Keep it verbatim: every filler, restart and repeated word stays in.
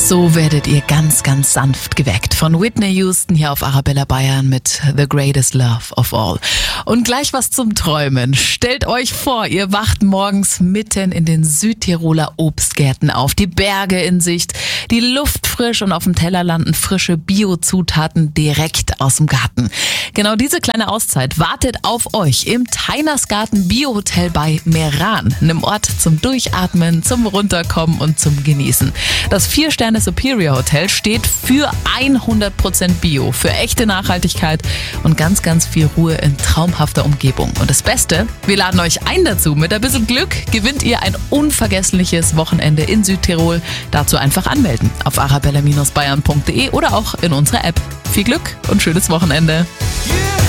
So werdet ihr ganz, ganz sanft geweckt von Whitney Houston hier auf Arabella Bayern mit The Greatest Love of All. Und gleich was zum Träumen. Stellt euch vor, ihr wacht morgens mitten in den Südtiroler Obstgärten auf. Die Berge in Sicht, die Luft frisch und auf dem Teller landen frische Bio-Zutaten direkt aus dem Garten. Genau diese kleine Auszeit wartet auf euch im Teinersgarten Bio-Hotel bei Meran, einem Ort zum Durchatmen, zum Runterkommen und zum Genießen. Das vier Sterne Superior Hotel steht für hundert Prozent Bio, für echte Nachhaltigkeit und ganz, ganz viel Ruhe in traumhafter Umgebung. Und das Beste, wir laden euch ein dazu. Mit ein bisschen Glück gewinnt ihr ein unvergessliches Wochenende in Südtirol. Dazu einfach anmelden auf arabella Bindestrich bayern Punkt de oder auch in unserer App. Viel Glück und schönes Wochenende.